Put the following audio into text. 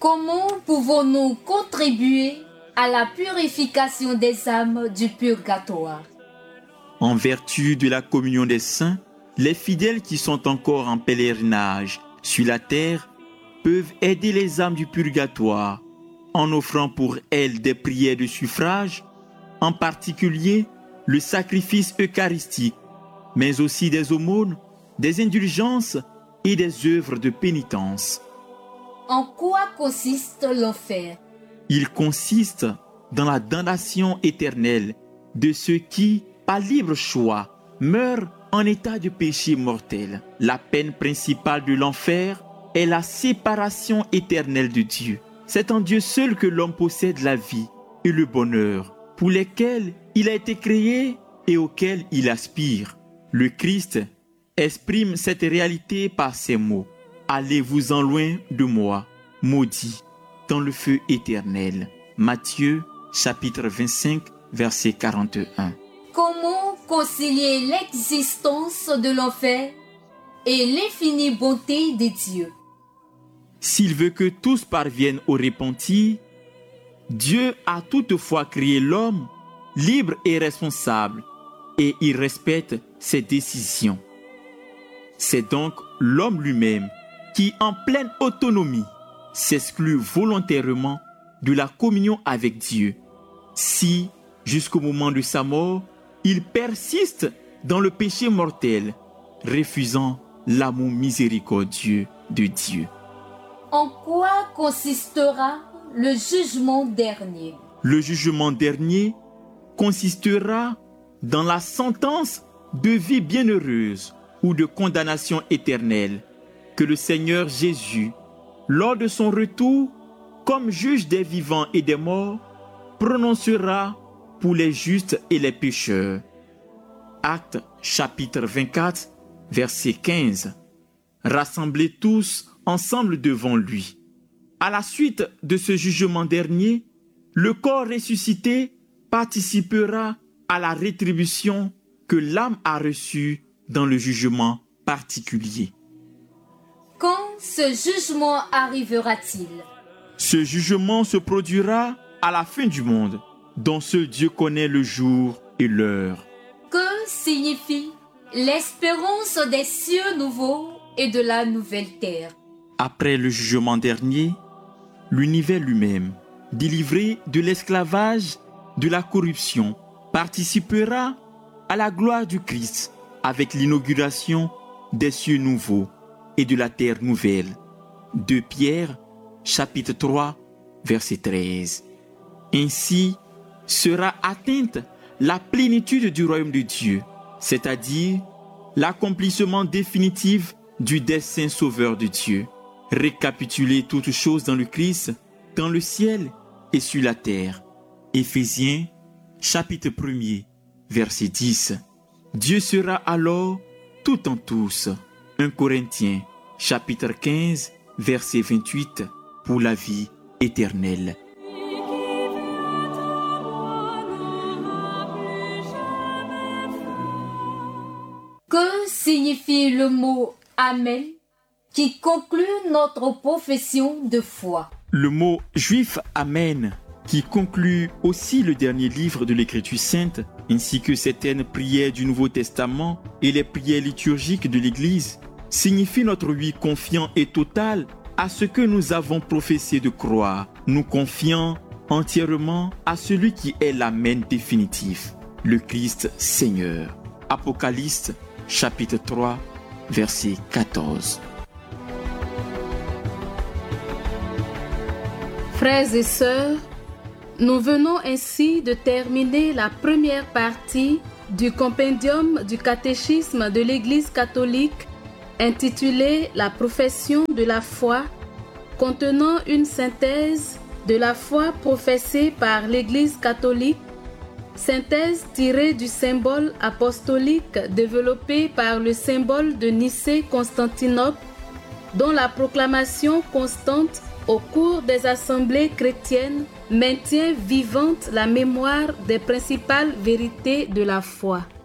Comment pouvons-nous contribuer à la purification des âmes du purgatoire? En vertu de la communion des saints, les fidèles qui sont encore en pèlerinage sur la terre peuvent aider les âmes du purgatoire en offrant pour elles des prières de suffrage, en particulier le sacrifice eucharistique, mais aussi des aumônes, des indulgences et des œuvres de pénitence. En quoi consiste l'enfer? Il consiste dans la damnation éternelle de ceux qui, par libre choix, meurent en état de péché mortel. La peine principale de l'enfer est la séparation éternelle de Dieu. C'est en Dieu seul que l'homme possède la vie et le bonheur, pour lesquels il a été créé et auxquels il aspire. Le Christ exprime cette réalité par ces mots. Allez-vous-en loin de moi, maudit, dans le feu éternel. Matthieu, chapitre 25, verset 41. Comment concilier l'existence de l'enfer et l'infinie bonté de Dieu? S'il veut que tous parviennent au repentir, Dieu a toutefois créé l'homme libre et responsable, et il respecte ses décisions. C'est donc l'homme lui-même qui, en pleine autonomie, s'exclut volontairement de la communion avec Dieu. Si, jusqu'au moment de sa mort, il persiste dans le péché mortel, refusant l'amour miséricordieux de Dieu. En quoi consistera le jugement dernier? Le jugement dernier consistera dans la sentence de vie bienheureuse ou de condamnation éternelle que le Seigneur Jésus, lors de son retour, comme juge des vivants et des morts, prononcera pour les justes et les pécheurs. Actes chapitre 24, verset 15. Rassemblez tous ensemble devant lui. À la suite de ce jugement dernier, le corps ressuscité participera à la rétribution que l'âme a reçue dans le jugement particulier. Quand ce jugement arrivera-t-il? Ce jugement se produira à la fin du monde, dont seul Dieu connaît le jour et l'heure. Que signifie l'espérance des cieux nouveaux et de la nouvelle terre? Après le jugement dernier, l'univers lui-même, délivré de l'esclavage, de la corruption, participera à la gloire du Christ avec l'inauguration des cieux nouveaux et de la terre nouvelle. 2 Pierre, chapitre 3, verset 13. Ainsi sera atteinte la plénitude du royaume de Dieu, c'est-à-dire l'accomplissement définitif du dessein sauveur de Dieu. Récapituler toutes choses dans le Christ, dans le ciel et sur la terre. Éphésiens, chapitre 1er, verset 10. Dieu sera alors tout en tous. 1 Corinthiens, chapitre 15, verset 28, pour la vie éternelle. Que signifie le mot « Amen » qui conclut notre profession de foi? Le mot juif « Amen » qui conclut aussi le dernier livre de l'Écriture sainte, ainsi que certaines prières du Nouveau Testament et les prières liturgiques de l'Église, signifie notre oui confiant et total à ce que nous avons professé de croire, nous confiant entièrement à celui qui est l'Amen définitif, le Christ Seigneur. Apocalypse, chapitre 3, verset 14. Frères et sœurs, nous venons ainsi de terminer la première partie du compendium du catéchisme de l'Église catholique intitulé « La profession de la foi », contenant une synthèse de la foi professée par l'Église catholique, synthèse tirée du symbole apostolique développé par le symbole de Nicée-Constantinople, dont la proclamation constante au cours des assemblées chrétiennes maintient vivante la mémoire des principales vérités de la foi.